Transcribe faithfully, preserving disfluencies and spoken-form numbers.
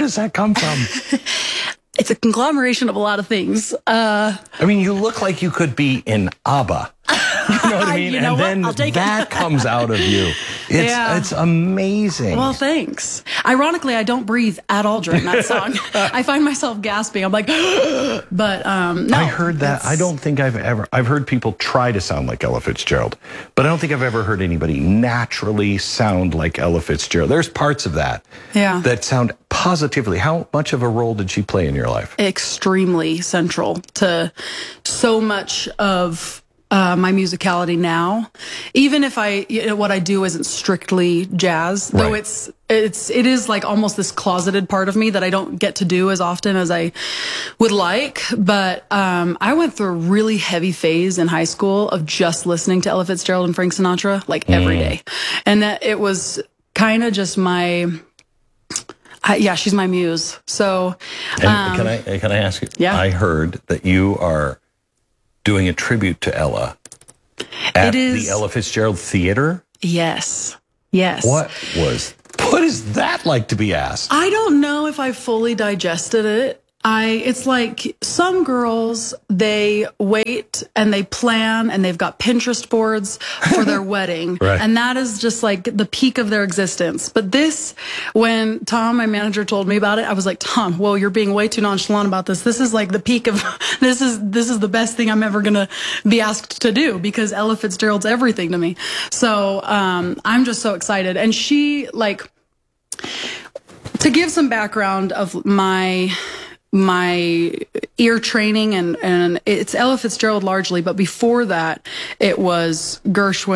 does that come from? It's a conglomeration of a lot of things. Uh, I mean, you look like you could be in ABBA. You know what I mean? You know and what? then that comes out of you. It's Yeah. it's amazing. Well, thanks. Ironically, I don't breathe at all during that song. I find myself gasping. I'm like, but um, no. I heard that. it's- I don't think I've ever, I've heard people try to sound like Ella Fitzgerald, but I don't think I've ever heard anybody naturally sound like Ella Fitzgerald. There's parts of that Yeah. that sound positively. How much of a role did she play in your life? Extremely central to so much of uh, my musicality now. Even if I, you know, what I do isn't strictly jazz, though Right. it's it's it is like almost this closeted part of me that I don't get to do as often as I would like. But um, I went through a really heavy phase in high school of just listening to Ella Fitzgerald and Frank Sinatra like every day, and that it was kind of just my. I, yeah, she's my muse. So, And um, can I can I ask you? yeah. I heard that you are doing a tribute to Ella at It is- the Ella Fitzgerald Theater. yes, yes. What was what is that like to be asked? I don't know if I fully digested it. I, it's like some girls, they wait and they plan and they've got Pinterest boards for their wedding. Right. And that is just like the peak of their existence. But this, when Tom, my manager, told me about it, I was like, Tom, whoa, you're being way too nonchalant about this. This is like the peak of, this is, this is the best thing I'm ever going to be asked to do because Ella Fitzgerald's everything to me. So, um, I'm just so excited. And she, like, to give some background of my, my ear training, and, and it's Ella Fitzgerald largely, but before that, it was Gershwin.